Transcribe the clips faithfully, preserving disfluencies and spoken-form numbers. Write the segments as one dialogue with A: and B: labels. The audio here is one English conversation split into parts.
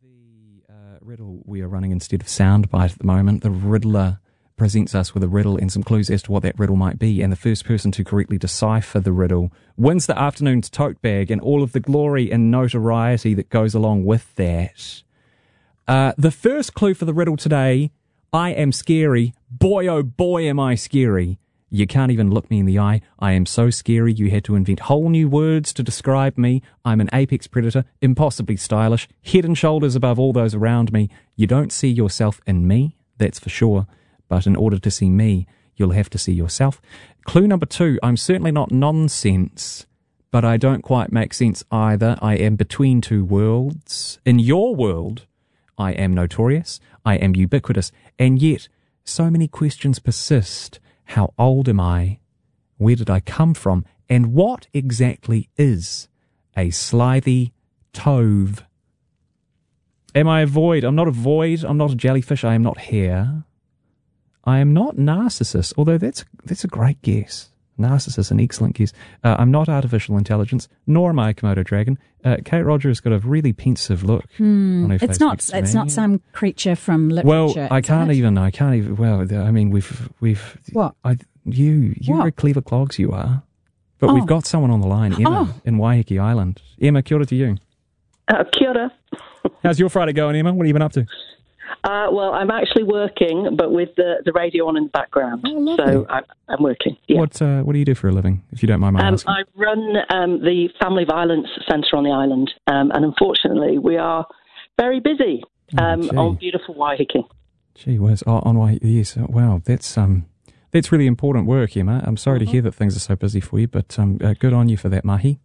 A: The uh, riddle we are running instead of soundbite at the moment. The Riddler presents us with a riddle and some clues as to what that riddle might be, and the first person to correctly decipher the riddle wins the afternoon's tote bag and all of the glory and notoriety that goes along with that. Uh, the first clue for the riddle today: I am scary. Boy, oh boy, am I scary. You can't even look me in the eye. I am so scary you had to invent whole new words to describe me. I'm an apex predator, impossibly stylish, head and shoulders above all those around me. You don't see yourself in me, that's for sure. But in order to see me, you'll have to see yourself. Clue number two: I'm certainly not nonsense, but I don't quite make sense either. I am between two worlds. In your world, I am notorious, I am ubiquitous, and yet so many questions persist. How old am I? Where did I come from? And what exactly is a slithy tove? Am I a void? I'm not a void. I'm not a jellyfish. I am not hair. I am not Narcissus, although that's that's a great guess. Narcissus, an excellent guess. Uh, I'm not artificial intelligence, nor am I a Komodo dragon. Uh, Kate Roger has got a really pensive look
B: hmm.
A: on her face.
B: It's not. It's not some creature from literature.
A: Well, I can't even. I can't even. Well, I mean, we've we've.
B: What?
A: I, you you're
B: what?
A: a clever clogs. You are. But
B: oh.
A: we've got someone on the line, Emma,
B: oh.
A: in Waiheke Island. Emma, kia ora to you.
C: Uh, kia ora.
A: How's your Friday going, Emma? What have you been up to?
C: Uh, well, I'm actually working, but with the, the radio on in the background.
A: Oh, lovely.
C: So I'm, I'm working. Yeah.
A: What uh, What do you do for a living, if you don't mind my
C: um,
A: asking?
C: I run um, the Family Violence Centre on the island, um, and unfortunately, we are very busy um,
A: oh,
C: on beautiful Waiheke.
A: Gee whiz, oh, on Waiheke, yes. Wow, that's um, that's really important work, Emma. I'm sorry mm-hmm. to hear that things are so busy for you, but um, uh, good on you for that, mahi.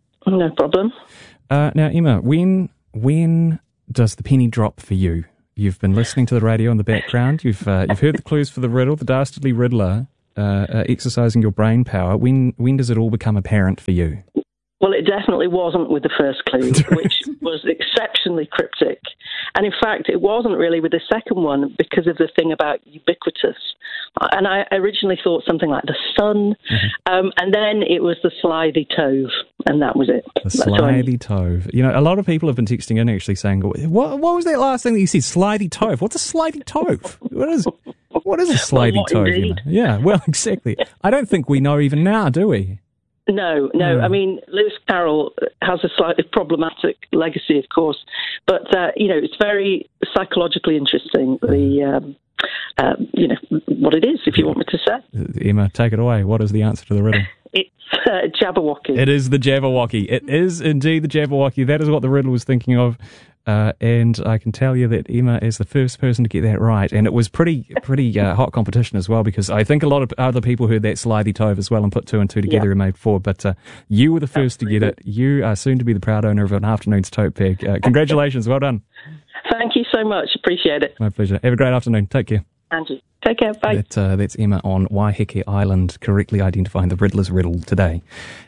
C: No problem.
A: Uh, now, Emma, when when does the penny drop for you? You've been listening to the radio in the background. You've uh, you've heard the clues for the riddle, the dastardly Riddler, uh, uh, exercising your brain power. When when does it all become apparent for you?
C: Well, it definitely wasn't with the first clue, which was exceptionally cryptic. And in fact, it wasn't really with the second one because of the thing about ubiquitous. And I originally thought something like the sun, mm-hmm. um, and then it was the slithy tove, and that was it.
A: The slithy tove. You know, a lot of people have been texting in actually saying, what, what was that last thing that you said? Slithy tove. What's a slithy tove? What is what is a slithy
C: well,
A: tove? Yeah, well, exactly. I don't think we know even now, do we?
C: No, no. Mm. I mean, Lewis Carroll has a slightly problematic legacy, of course, but uh, you know, it's very psychologically interesting. The um, uh, you know what it is, if you want me to say.
A: Emma, take it away. What is the answer to the riddle?
C: It's uh, Jabberwocky.
A: It is the Jabberwocky. It is indeed the Jabberwocky. That is what the riddle was thinking of. Uh, and I can tell you that Emma is the first person to get that right. And it was pretty pretty uh, hot competition as well, because I think a lot of other people heard that slithy tove as well and put two and two together yeah. and made four. But uh, you were the first Absolutely. to get it. You are soon to be the proud owner of an afternoon's tote bag. Uh, congratulations. Well done.
C: Thank you so much. Appreciate it.
A: My pleasure. Have a great afternoon. Take care.
C: Andrew. Take care. Bye.
A: That, uh, that's Emma on Waiheke Island, correctly identifying the Riddler's riddle today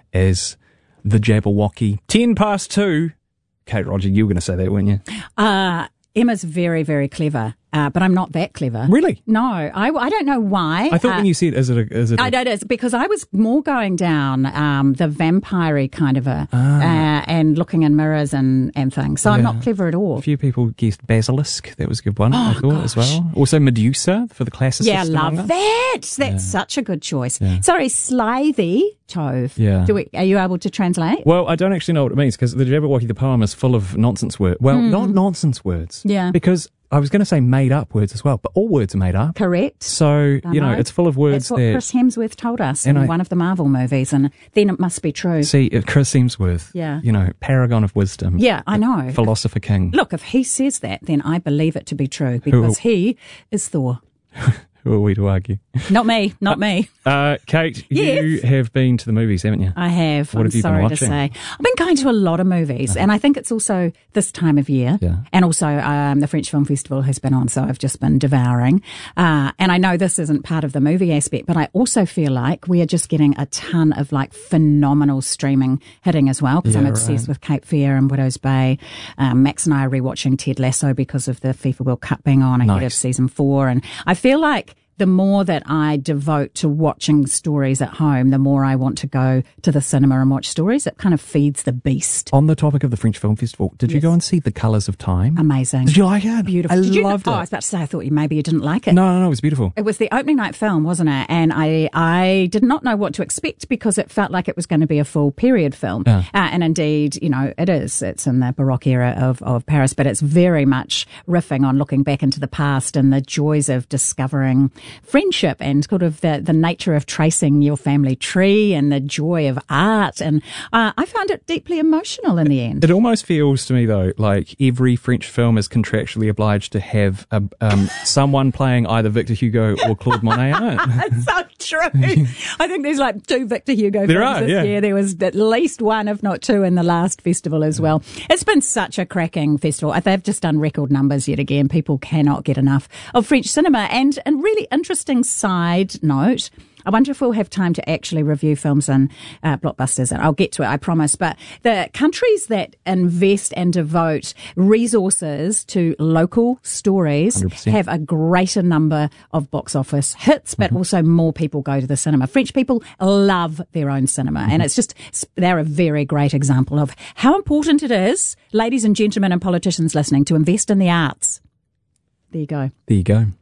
A: as the Jabberwocky. Ten past two. Kate Roger, you were going to say that, weren't you?
B: Uh, Emma's very, very clever, uh, but I'm not that clever.
A: Really?
B: No, I, I don't know why.
A: I thought
B: uh,
A: when you said, is it a... Is it a...
B: I know it is, because I was more going down um, the vampire-y kind of a... Ah. Uh, and looking in mirrors and, and things. So yeah. I'm not clever at all.
A: A few people guessed basilisk. That was a good one,
B: oh,
A: I thought, gosh. as well. Also Medusa for the classicist.
B: Yeah, love that. That's yeah. such a good choice. Yeah. Sorry, slithy tove. Yeah. Do we, are you able to translate?
A: Well, I don't actually know what it means, because the Jabberwocky, the poem, is full of nonsense words. Well, mm. not nonsense words.
B: Yeah.
A: Because I was going to say made up words as well, but all words are made up.
B: Correct.
A: So,
B: I
A: you know,
B: know,
A: it's full of words
B: That's what
A: that...
B: Chris Hemsworth told us in I, one of the Marvel movies, and then it must be true.
A: See, Chris Hemsworth,
B: yeah.
A: you know, paragon of wisdom.
B: Yeah, I know.
A: Philosopher king.
B: Look, if he says that, then I believe it to be true, because Who, he is Thor.
A: Who are we to argue?
B: Not me, not
A: uh,
B: me.
A: Uh, Kate,
B: yes.
A: you have been to the movies, haven't you?
B: I have.
A: What
B: I'm
A: have you
B: sorry
A: been
B: to
A: watching?
B: say. I've been going to a lot of movies, uh-huh. and I think it's also this time of year.
A: Yeah.
B: And also um, the French Film Festival has been on, so I've just been devouring. Uh, and I know this isn't part of the movie aspect, but I also feel like we are just getting a ton of like phenomenal streaming hitting as well, because
A: yeah,
B: I'm obsessed
A: right.
B: with Cape Fear and Widow's Bay. Um, Max and I are rewatching Ted Lasso because of the FIFA World Cup being on ahead
A: nice.
B: of season four. And I feel like the more that I devote to watching stories at home, the more I want to go to the cinema and watch stories. It kind of feeds the beast.
A: On the topic of the French Film Festival, did yes. you go and see The Colours of Time?
B: Amazing.
A: Did you like it?
B: Beautiful.
A: I
B: Did you
A: loved
B: know,
A: it.
B: Oh, I was about to say, I thought you maybe you didn't like it.
A: No, no, no, it was beautiful.
B: It was the opening night film, wasn't it? And I, I did not know what to expect because it felt like it was going to be a full period film.
A: Yeah.
B: Uh, and indeed, you know, it is. It's in the Baroque era of, of Paris, but it's very much riffing on looking back into the past and the joys of discovering friendship and sort of the, the nature of tracing your family tree and the joy of art. And uh, I found it deeply emotional in the end.
A: It almost feels to me, though, like every French film is contractually obliged to have a, um, someone playing either Victor Hugo or Claude Monet in it.
B: That's so true. I think there's like two Victor Hugo
A: There
B: films
A: are,
B: this
A: yeah.
B: year. There was at least one, if not two, in the last festival as well. It's been such a cracking festival. They've just done record numbers yet again. People cannot get enough of French cinema. And a really interesting side note, I wonder if we'll have time to actually review films and uh, blockbusters, and I'll get to it, I promise. But the countries that invest and devote resources to local stories
A: one hundred percent
B: have a greater number of box office hits, but mm-hmm. also more people go to the cinema. French people love their own cinema, mm-hmm. and it's just, they're a very great example of how important it is, ladies and gentlemen and politicians listening, to invest in the arts. There you go.
A: There you go.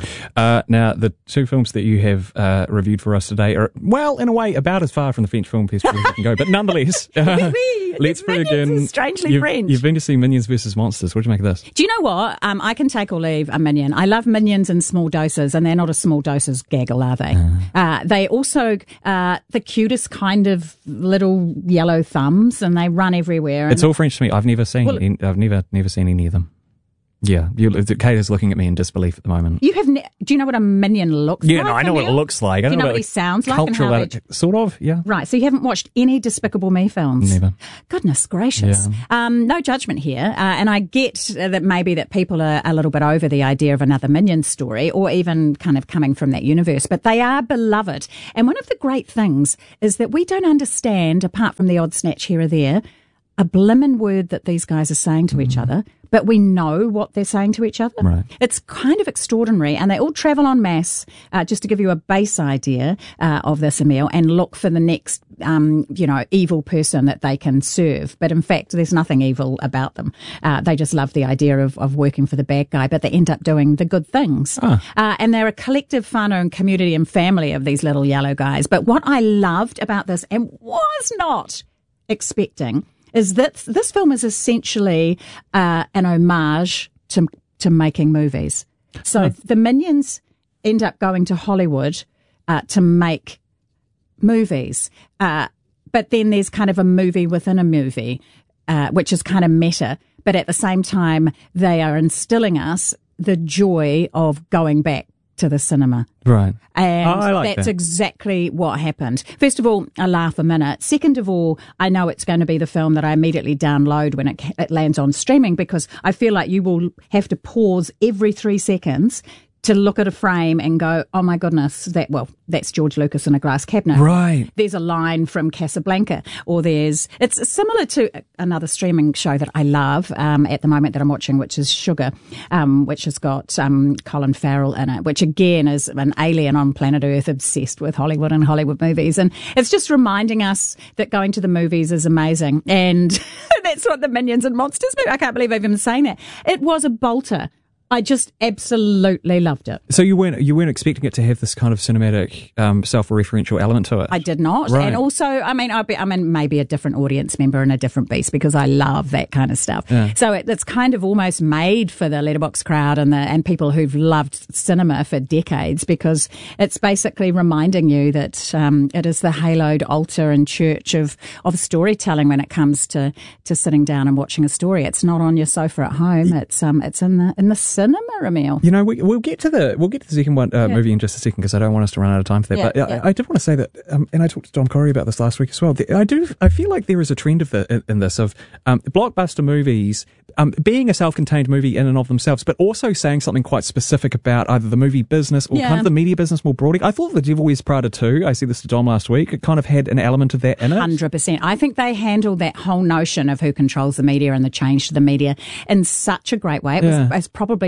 A: Uh, now, the two films that you have uh, reviewed for us today are, well, in a way, about as far from the French Film Festival as you can go. But nonetheless, uh, let's begin.
B: Strangely
A: you've,
B: French.
A: You've been to see Minions versus Monsters. What do you make of this?
B: Do you know what? Um, I can take or leave a Minion. I love Minions in small doses, and they're not a small doses gaggle, are they? Uh. Uh, they also uh, the cutest kind of little yellow thumbs, and they run everywhere. And
A: it's all French to me. I've never seen.
B: Well,
A: any, I've never never seen any of them. Yeah, you, Kate is looking at me in disbelief at the moment.
B: You have. Ne- do you know what a minion looks
A: yeah,
B: like?
A: Yeah, no, I know what it looks like. I
B: do you know,
A: know
B: what he sounds like? And how
A: they, sort of, yeah.
B: Right, so you haven't watched any Despicable Me films?
A: Never.
B: Goodness gracious.
A: Yeah.
B: Um, no judgment here, uh, and I get that maybe that people are a little bit over the idea of another Minions story, or even kind of coming from that universe, but they are beloved. And one of the great things is that we don't understand, apart from the odd snatch here or there, a blimmin' word that these guys are saying to mm. each other, but we know what they're saying to each other.
A: Right.
B: It's kind of extraordinary, and they all travel en masse, uh, just to give you a base idea uh, of this, Emile, and look for the next, um, you know, evil person that they can serve. But in fact, there's nothing evil about them. Uh, they just love the idea of, of working for the bad guy, but they end up doing the good things.
A: Oh.
B: Uh, and they're a collective whānau and community and family of these little yellow guys. But what I loved about this, and was not expecting, is that this film is essentially uh, an homage to to making movies. So huh. the Minions end up going to Hollywood uh, to make movies, uh, but then there's kind of a movie within a movie, uh, which is kind of meta. But at the same time, they are instilling us the joy of going back to the cinema.
A: Right.
B: And
A: oh, I like
B: that's
A: that.
B: exactly what happened. First of all, I laugh a minute. Second of all, I know it's going to be the film that I immediately download when it, it lands on streaming, because I feel like you will have to pause every three seconds to look at a frame and go, oh my goodness, that, well, that's George Lucas in a glass cabinet.
A: Right.
B: There's a line from Casablanca, or there's, it's similar to another streaming show that I love um, at the moment that I'm watching, which is Sugar, um, which has got um, Colin Farrell in it, which again is an alien on planet Earth obsessed with Hollywood and Hollywood movies. And it's just reminding us that going to the movies is amazing. And that's what the Minions and Monsters movie, I can't believe I've even saying that. It was a bolter. I just absolutely loved it.
A: So you weren't you weren't expecting it to have this kind of cinematic, um, self-referential element to it?
B: I did not,
A: right.
B: And also, I mean, I'll be, I mean, maybe a different audience member and a different beast, because I love that kind of stuff.
A: Yeah.
B: So it, it's kind of almost made for the letterbox crowd and the and people who've loved cinema for decades, because it's basically reminding you that um, it is the haloed altar and church of of storytelling when it comes to to sitting down and watching a story. It's not on your sofa at home. It's um, it's in the in the cinema, Emile.
A: You know, we, we'll get to the we'll get to the second one uh,
B: yeah.
A: movie in just a second, because I don't want us to run out of time for that.
B: Yeah,
A: but
B: yeah.
A: I, I did want to say that, um, and I talked to Dom Corey about this last week as well. I do. I feel like there is a trend of the in, in this of um, blockbuster movies um, being a self-contained movie in and of themselves, but also saying something quite specific about either the movie business or
B: yeah.
A: kind of the media business more broadly. I thought The Devil Wears Prada two, I said this to Dom last week, it kind of had an element of that in it.
B: one hundred percent. I think they handled that whole notion of who controls the media and the change to the media in such a great way. It was,
A: Yeah.
B: it was probably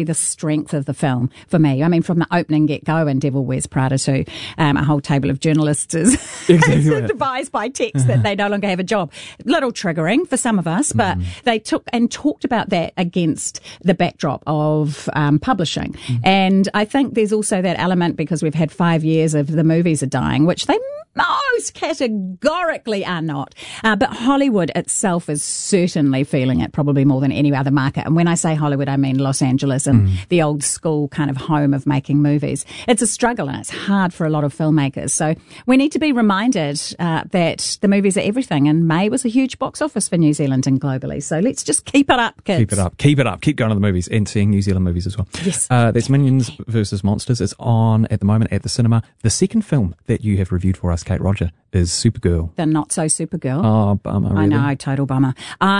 B: actually the strength of the film for me. I mean, from the opening get-go and Devil Wears Prada to um, a whole table of journalists is,
A: exactly
B: is
A: right.
B: advised by text that they no longer have a job. Little triggering for some of us, but mm. they took and talked about that against the backdrop of um, publishing. Mm. And I think there's also that element because we've had five years of the movies are dying, which they most categorically are not. Uh, but Hollywood itself is certainly feeling it probably more than any other market. And when I say Hollywood, I mean Los Angeles and mm. the old school kind of home of making movies. It's a struggle and it's hard for a lot of filmmakers. So we need to be reminded uh, that the movies are everything. And May was a huge box office for New Zealand and globally. So let's just keep it up, kids.
A: Keep it up. Keep it up. Keep going to the movies and seeing New Zealand movies as well.
B: Yes.
A: Uh, there's Minions versus Monsters. It's on at the moment at the cinema. The second film that you have reviewed for us, Kate Roger, is Supergirl.
B: The not so Supergirl.
A: Oh, bummer, really.
B: I know, total bummer.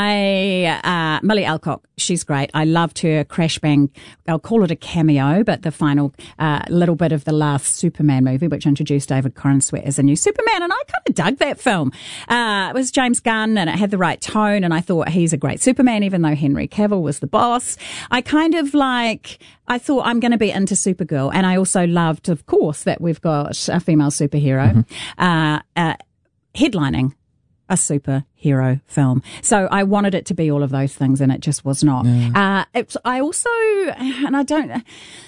B: I, uh, Millie Alcock, she's great. I loved her Crash Bang. I'll call it a cameo, but the final uh, little bit of the last Superman movie, which introduced David Corenswet as a new Superman, and I kind of dug that film. Uh, it was James Gunn, and it had the right tone, and I thought he's a great Superman, even though Henry Cavill was the boss. I kind of like... I thought I'm going to be into Supergirl, and I also loved, of course, that we've got a female superhero mm-hmm. uh, uh, headlining a superhero film. So I wanted it to be all of those things, and it just was not. Yeah. Uh, it's, I also, and I don't...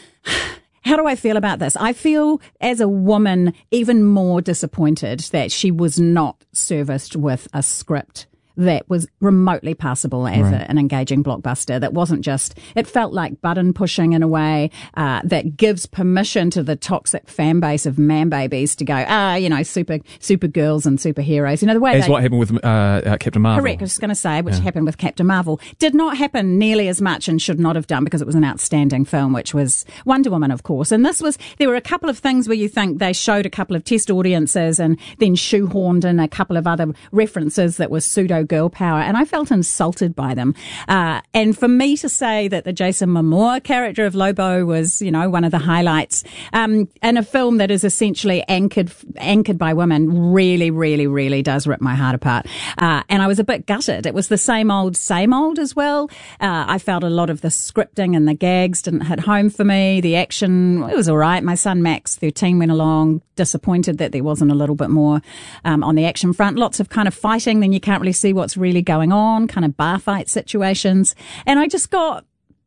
B: How do I feel about this? I feel as a woman even more disappointed that she was not serviced with a script that was remotely passable as
A: right.
B: a, an engaging blockbuster. That wasn't just, it felt like button pushing in a way uh, that gives permission to the toxic fan base of man babies to go, ah, you know, super super girls and superheroes. You know, the way
A: As
B: they,
A: what happened with uh, uh, Captain Marvel.
B: Correct, I was just going to say, which
A: yeah.
B: happened with Captain Marvel. Did not happen nearly as much and should not have done because it was an outstanding film, which was Wonder Woman, of course. And this was, there were a couple of things where you think they showed a couple of test audiences and then shoehorned in a couple of other references that were pseudo girl power, and I felt insulted by them. Uh, and for me to say that the Jason Momoa character of Lobo was, you know, one of the highlights um, in a film that is essentially anchored anchored by women really, really, really does rip my heart apart. Uh, and I was a bit gutted. It was the same old, same old as well. Uh, I felt a lot of the scripting and the gags didn't hit home for me. The action, it was all right. My son Max, thirteen, went along disappointed that there wasn't a little bit more um, on the action front. Lots of kind of fighting, then you can't really see what's really going on, kind of bar fight situations. And I just got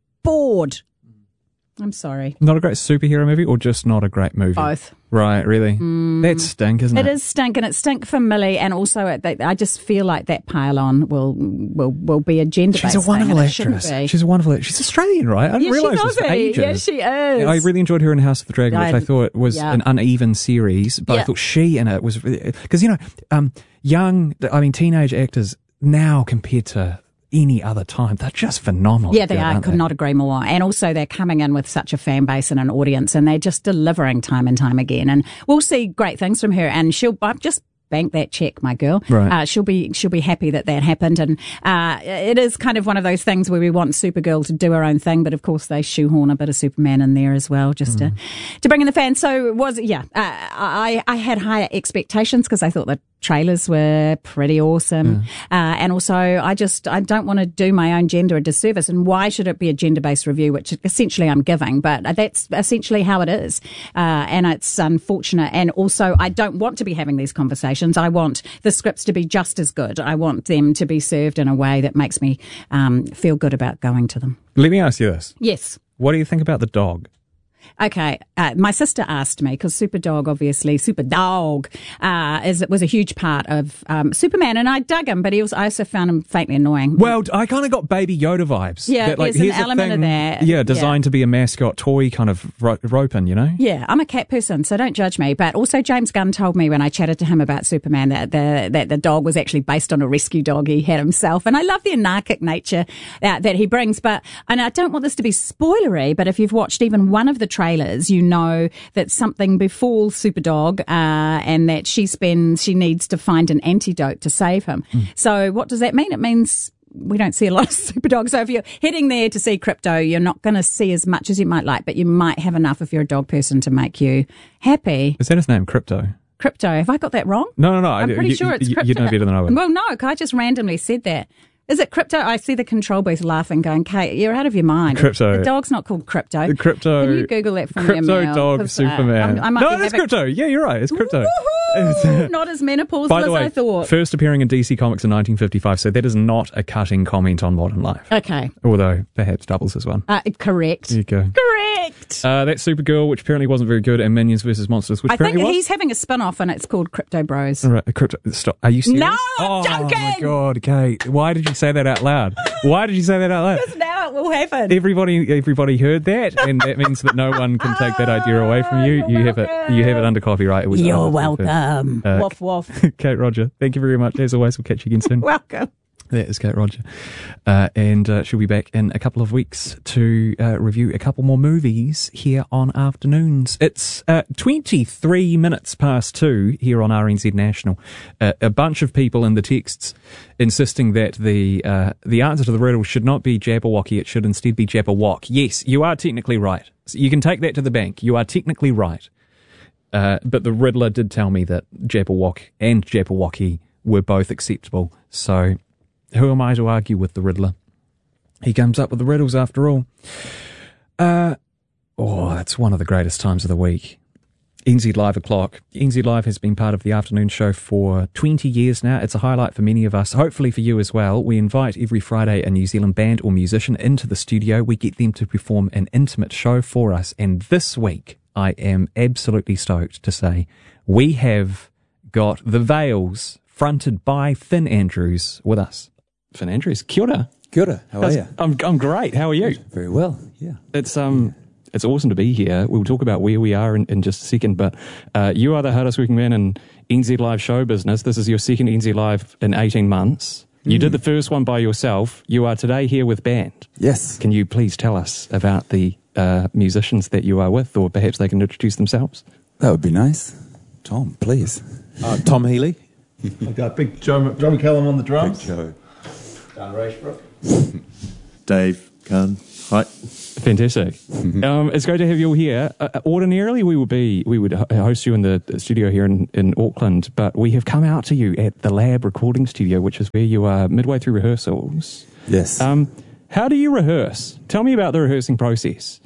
B: bored. I'm sorry.
A: Not a great superhero movie or just not a great movie?
B: Both.
A: Right, really?
B: Mm.
A: That's stink, isn't it?
B: It is stink, and it's stink for Millie, and also it, I just feel like that pile-on will will will be a gender-based
A: She's a wonderful
B: thing,
A: actress. She's a wonderful actress. She's Australian, right? I didn't
B: yeah,
A: realise this for ages.
B: Yeah, she is.
A: I really enjoyed her in House of the Dragon, which I, I thought was
B: yeah.
A: an uneven series, but
B: yeah.
A: I thought she in it was... Because, you know, um, young, I mean, teenage actors now compared to any other time, they're just phenomenal.
B: Yeah, they
A: good,
B: are. I could
A: they?
B: not agree more. And also they're coming in with such a fan base and an audience, and they're just delivering time and time again. And we'll see great things from her, and she'll I've just bank that check, my girl.
A: Right.
B: Uh, she'll be she'll be happy that that happened. And uh, it is kind of one of those things where we want Supergirl to do her own thing, but of course they shoehorn a bit of Superman in there as well, just mm. to to bring in the fans. So it was yeah, uh, I I had higher expectations because I thought the trailers were pretty awesome, yeah. uh, and also I just I don't want to do my own gender a disservice. And why should it be a gender based review, which essentially I'm giving? But that's essentially how it is, uh, and it's unfortunate. And also I don't want to be having these conversations. I want the scripts to be just as good. I want them to be served in a way that makes me um, feel good about going to them.
A: Let me ask you this.
B: Yes.
A: What do you think about the dog?
B: Okay, uh, my sister asked me, because Superdog, obviously, Superdog, uh, is, was a huge part of um, Superman, and I dug him, but he was, I also found him faintly annoying.
A: Well, I kind of got Baby Yoda vibes.
B: Yeah,
A: that, like,
B: there's an
A: here's
B: element
A: thing,
B: of that.
A: Yeah, designed
B: yeah.
A: to be a mascot toy kind of ro- roping, you know?
B: Yeah, I'm a cat person, so don't judge me. But also James Gunn told me when I chatted to him about Superman that the, that the dog was actually based on a rescue dog he had himself. And I love the anarchic nature that, that he brings. But, and I don't want this to be spoilery, but if you've watched even one of the trailers, you know that something befalls Superdog, uh, and that she spends, she needs to find an antidote to save him. Mm. So what does that mean? It means we don't see a lot of Superdogs. So if you're heading there to see Crypto, you're not going to see as much as you might like, but you might have enough if you're a dog person to make you happy.
A: Is that his name, Crypto?
B: Crypto. Have I got that wrong?
A: No, no, no.
B: I'm pretty
A: you,
B: sure it's
A: you,
B: Crypto.
A: You know better than I would.
B: Well, no, I just randomly said that. Is it Crypto? I see the control booth laughing, going, Kate, you're out of your mind.
A: Crypto.
B: The dog's not called Crypto.
A: The Crypto.
B: Can you Google that for
A: Crypto
B: me, Emil?
A: dog
B: 'Cause,
A: Superman.
B: Uh, I, I might
A: no,
B: be
A: it's
B: having...
A: Crypto. Yeah, you're right. It's Crypto.
B: Woohoo! Not as menopausal
A: By the
B: as
A: way,
B: I thought.
A: first appearing in D C Comics in nineteen fifty-five, so that is not a cutting comment on modern life.
B: Okay.
A: Although, perhaps doubles as one.
B: Uh, correct.
A: There you go.
B: Correct.
A: Uh, that's Supergirl, which apparently wasn't very good, and Minions versus Monsters, which
B: I think
A: apparently was.
B: he's having a spin-off and it's called Crypto Bros.
A: All right, Crypto. Stop. Are you serious?
B: No, I'm
A: oh,
B: joking.
A: Oh, my God, Kate. Why did you say that out loud? Why did you say that out loud?
B: Because now it will happen.
A: Everybody, everybody heard that, and that means that no one can take that idea away from you.
B: You're
A: You have it.
B: welcome.
A: You have it under copyright. It was
B: You're
A: under-
B: welcome.
A: Uh,
B: woof, woof.
A: Kate Roger, thank you very much. As always, we'll catch you again soon.
B: Welcome.
A: That is Kate Roger. Uh, and uh, she'll be back in a couple of weeks to uh, review a couple more movies here on Afternoons. It's uh, twenty-three minutes past two here on R N Z National. Uh, a bunch of people in the texts insisting that the uh, the answer to the riddle should not be Jabberwocky, it should instead be Jabberwock. Yes, you are technically right. So you can take that to the bank. You are technically right. Uh, but the Riddler did tell me that Jabberwock and Jabberwocky were both acceptable. So who am I to argue with the Riddler? He comes up with the riddles after all. Uh, oh, it's one of the greatest times of the week. N Z Live O'Clock. N Z Live has been part of the afternoon show for twenty years now. It's a highlight for many of us, hopefully for you as well. We invite every Friday a New Zealand band or musician into the studio. We get them to perform an intimate show for us. And this week, I am absolutely stoked to say we have got the Veils, fronted by Finn Andrews, with us. Finn Andrews, kia ora.
D: Kia ora. How are you?
A: I'm I'm great. How are you?
D: Very well. Yeah.
A: It's um it's awesome to be here. We'll talk about where we are in, in just a second, but uh, you are the hardest working man in N Z Live show business. This is your second N Z Live in eighteen months. You mm. did the first one by yourself. You are today here with band.
D: Yes.
A: Can you please tell us about the uh, musicians that you are with, or perhaps they can introduce themselves?
D: That would be nice. Tom, please.
E: Uh, Tom Healy. I've got Big Joe, Joe McCallum on the drums.
D: Big Joe.
E: Dan Racebrook.
F: Dave Gunn. Hi.
A: Fantastic. um, it's great to have you all here. Uh, ordinarily, we would be we would host you in the studio here in, in Auckland, but we have come out to you at the Lab Recording Studio, which is where you are midway through rehearsals.
D: Yes.
A: Um, how do you rehearse? Tell me about the rehearsing process.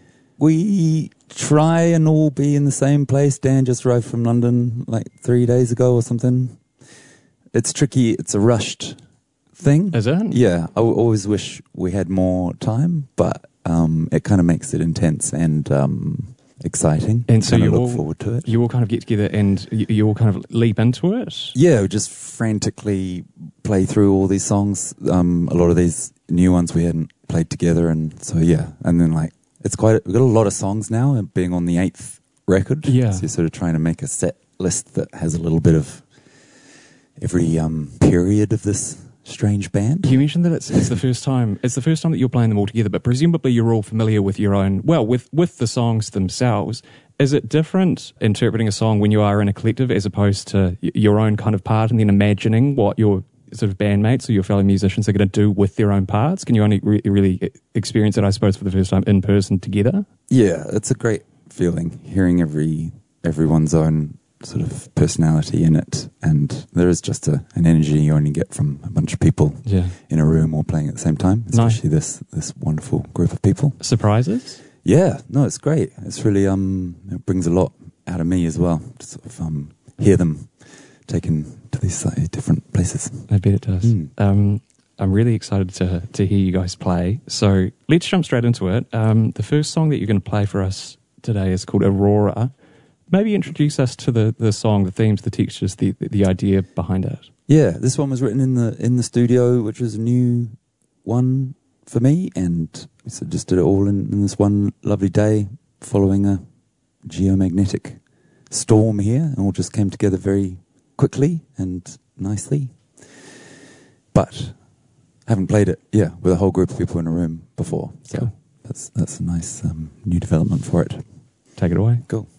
D: We try and all be in the same place. Dan just arrived from London like three days ago or something. It's tricky. It's a rushed thing.
A: Is it?
D: Yeah. I w- always wish we had more time, but um, it kind of makes it intense and um, exciting.
A: And so
D: Kinda
A: you
D: look
A: all,
D: forward to it.
A: You all kind of get together and you, you all kind of leap into it?
D: Yeah, we just frantically play through all these songs. Um, a lot of these new ones we hadn't played together, and so yeah. And then like it's quite a, we've got a lot of songs now, and being on the eighth record.
A: Yeah.
D: So you're sort of trying to make a set list that has a little bit of every um, period of this strange band.
A: You mentioned that it's it's the first time it's the first time that you're playing them all together, but presumably you're all familiar with your own well with with the songs themselves. Is it different interpreting a song when you are in a collective as opposed to y- your own kind of part, and then imagining what your sort of bandmates or your fellow musicians are going to do with their own parts? Can you only re- really experience it, I suppose, for the first time in person together?
D: Yeah, it's a great feeling hearing every everyone's own sort of personality in it, and there is just a, an energy you only get from a bunch of people
A: Yeah.
D: in a room all playing at the same time, especially this this wonderful group of people.
A: Surprises?
D: Yeah, no, it's great. It's really um, it brings a lot out of me as well to sort of um, hear them taken to these slightly different places.
A: I bet it does.
D: Mm.
A: Um, I'm really excited to to hear you guys play. So let's jump straight into it. Um, the first song that you're going to play for us today is called Aurora. Maybe introduce us to the, the song, the themes, the textures, the, the the idea behind it.
D: Yeah, this one was written in the in the studio, which was a new one for me, and we sort of just did it all in, in this one lovely day, following a geomagnetic storm here, and all just came together very quickly and nicely. But I haven't played it, yeah, with a whole group of people in a room before, so
A: Cool.
D: that's that's a nice um, new development for it.
A: Take it away.
D: Cool.